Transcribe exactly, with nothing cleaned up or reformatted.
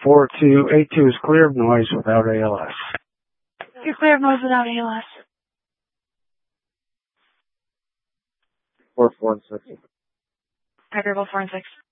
four two eight two is clear of noise without A L S. You're clear of noise without A L S. four four and six. Tiger, four and six.